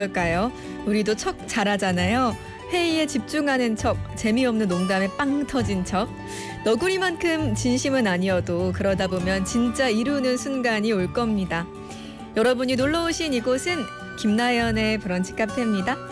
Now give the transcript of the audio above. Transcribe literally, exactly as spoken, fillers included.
까요? 우리도 척 잘하잖아요. 회의에 집중하는 척, 재미없는 농담에 빵 터진 척. 너구리만큼 진심은 아니어도 그러다 보면 진짜 이루는 순간이 올 겁니다. 여러분이 놀러 오신 이곳은 김나연의 브런치 카페입니다.